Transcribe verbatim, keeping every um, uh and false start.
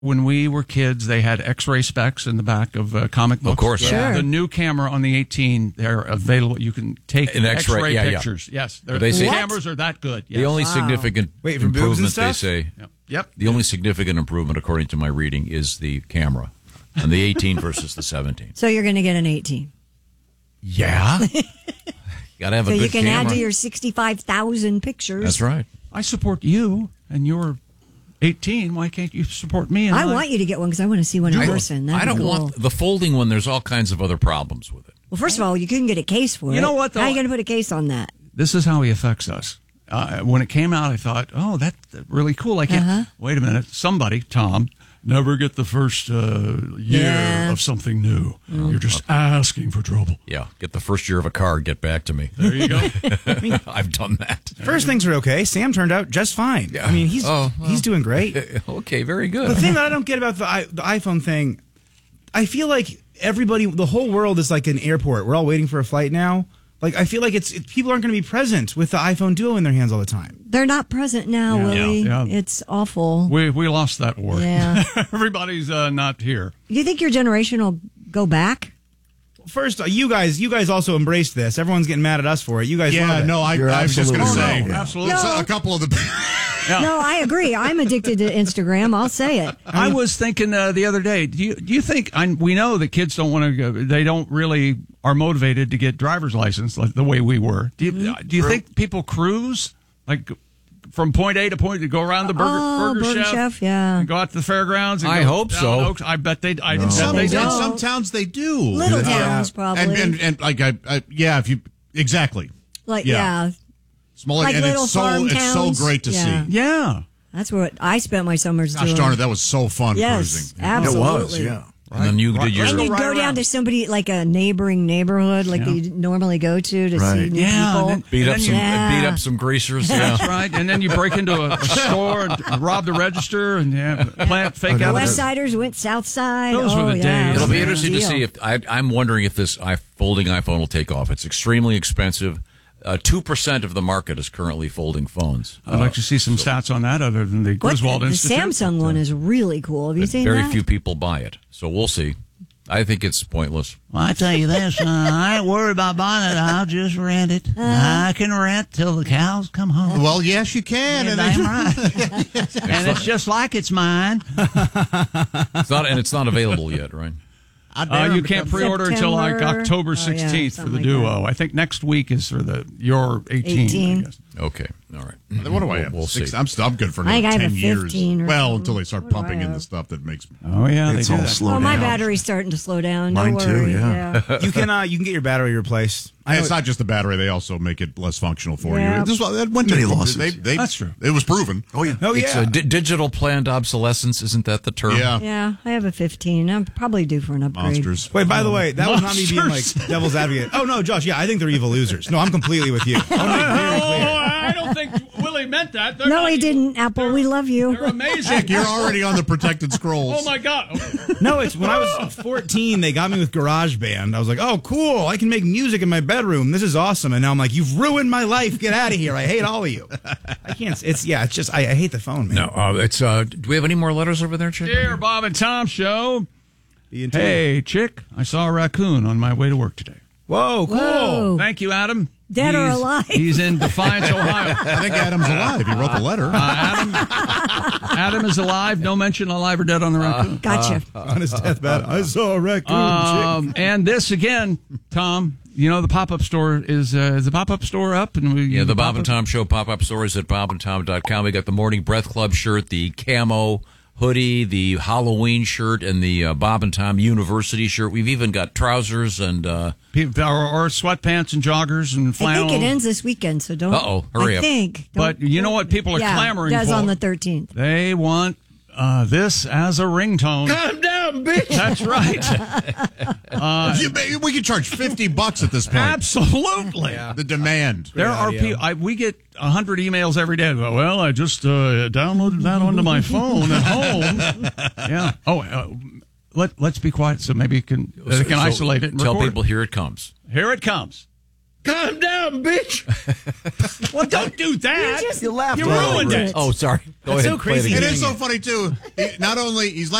when we were kids, they had X-ray specs in the back of uh, comic books. Of course. Sure. The new camera on the eighteen, they're available. You can take An X-ray, X-ray yeah, yeah. pictures. Yes, they're, They say- the cameras are that good. Yes. The only Wow. significant Wait, for boobs and improvement, they stuff? say, Yep. Yep. the only significant improvement, according to my reading, is the camera. And the eighteen versus the seventeen. So you're going to get an eighteen. Yeah. Got to have So a good you can camera. add to your sixty-five thousand pictures. That's right. I support you, and you're eighteen. Why can't you support me? And I want you to get one because I want to see one in I, person. That'd I don't be cool. want the folding one. There's all kinds of other problems with it. Well, first of all, you couldn't get a case for it. You know what, though? How are you going to put a case on that? This is how he affects us. Uh, when it came out, I thought, oh, that's really cool. I can't. Uh-huh. Wait a minute. Somebody, Tom, never get the first uh, year Yeah. of something new. You're just asking for trouble. Yeah. Get the first year of a car. Get back to me. There you go. I've done that. First things are okay. Sam turned out just fine. I mean, he's Oh, well. he's doing great. Okay. Very The good. thing that I don't get about the i- the iPhone thing, I feel like everybody, the whole world is like an airport. We're all waiting for a flight now. Like, I feel like it's it, people aren't going to be present with the iPhone Duo in their hands all the time. They're not present now, Yeah. Willie. Yeah. Yeah. It's awful. we we lost that war. Yeah. Everybody's uh, not here. Do you think your generation will go back? First, uh, you guys, you guys also embraced this. Everyone's getting mad at us for it. You guys, love Yeah, it. no, I, You're I was just going to absolutely say. right. Absolutely. So a couple of the. No, I agree. I'm addicted to Instagram. I'll say it. I was thinking uh, the other day. Do you do you think I, we know that kids don't want to go? They don't really are motivated to get driver's license like the way we were. Do you Mm-hmm. do you think people cruise like from point A to point to go around the burger, Oh, burger, Burger chef, Chef, yeah. and go out to the fairgrounds? And I go hope down so. Oaks? I bet they. I bet Some, they in do. don't. some towns they do. Little Uh, towns, probably. And, and, and like, I, I, yeah, if you, exactly. Like, Yeah. yeah. Small, Like and little it's so, farm it's so towns. great to Yeah. see. Yeah. That's what I spent my summers Gosh doing. darn it, that was so fun Yes, cruising. absolutely. It was, yeah. And then you did your. And Go you'd right go around. down to somebody like a neighboring neighborhood, like Yeah. you normally go to to see Right. new Yeah, people. and then- Beat up And some, then you- beat Yeah. up some greasers. That's Yeah. right. And then you break into a, a store and rob the register and yeah, plant fake The out. West Siders went South Side. Those oh, were the yeah, days. It'll be big interesting to deal. see if I, I'm wondering if this i folding iPhone will take off. It's extremely expensive. Uh, Two percent of the market is currently folding phones. I'd like to see some stats on that other than the What, Griswold the Institute. Samsung one is really cool. Have you But seen very that? few people buy it, so we'll see. I think it's pointless. Well, I tell you this, uh, I ain't worried about buying it. I'll just rent it. I can rent till the cows come home. Well, yes, you can. Yeah, and damn then- right. And it's just like it's mine. It's not, and it's not available yet, right? Uh, you can't pre-order until like September. October Oh, yeah, sixteenth for the something like Duo. I think next week is for the your eighteen. eighteen. I guess. Okay, all right. What do I We'll- have? We'll Six, see. I'm, still, I'm good for I think another I have ten a years. fifteen or Well, something. until they start What do I pumping in the have? stuff that makes. Oh yeah, It's they do all that. slow Oh, my down. battery's starting to slow down. Mine Don't too, worry. yeah. You can uh, you can get your battery replaced. I And know it's not just the battery; they also make it less functional for Yeah. you. This was- that went to- Many losses. They, they, That's true. It was proven. Oh, yeah. Oh It's yeah. a di- digital planned obsolescence, isn't that the term? Yeah, Yeah, I have a fifteen. I'm probably due for an upgrade. monsters. Wait, by the way, that was not me being like Monsters. devil's advocate. Oh no, Josh. Yeah, I think they're evil losers. No, I'm completely with you. I wanna make very clear. Oh, I don't think Willie meant that. They're No, not he evil. didn't. Apple, we love you. They're amazing. You're already on the protected scrolls. Oh my god. No, it's when I was fourteen, they got me with GarageBand. I was like, oh, cool. I can make music in my bedroom. This is awesome. And now I'm like, you've ruined my life. Get out of here. I hate all of you. I can't. It's, yeah, it's just, I, I hate the phone, man. No, uh, it's. Uh, do we have any more letters over there, Chick? Dear Bob and Tom Show. Be in tune. Hey, chick, I saw a raccoon on my way to work today. Whoa, cool. Whoa. Thank you, Adam. Dead or He's- alive? He's in Defiance, Ohio. I think Adam's alive. He wrote the letter. Uh, Adam, Adam is alive. No mention alive or dead on the raccoon. Gotcha. On his deathbed, I saw a raccoon. Um, and this again, Tom. You know the pop-up store is uh, is the pop-up store up? And we, Yeah, the Bob and pop-up- Tom Show pop-up store is at bob and tom dot com. We got the Morning Breath Club shirt, the camo hoodie, the Halloween shirt, and the uh, Bob and Tom University shirt. We've even got trousers and... Uh, People- or, or sweatpants and joggers and I flannel. think it ends this weekend, so don't. Uh-oh, hurry I up. think. But Don't- you know what people are yeah, clamoring it does for? on the thirteenth. They want uh, this as a ringtone. Calm down, bitch. That's right. You- we could charge fifty bucks at this point. Absolutely. The demand. There are audio. people. I, we get a hundred emails every day. About, well, I just uh, downloaded that onto my phone at home. Yeah. Oh, uh, let let's be quiet so maybe you can uh, can so isolate it and Tell record people it. here it comes. Here it comes. Calm down, bitch. Well, don't do that. You just- You laughed. You at ruined Rich. it. Oh, sorry. Go That's ahead. so crazy. Play it It again. is so funny too. He, not only he's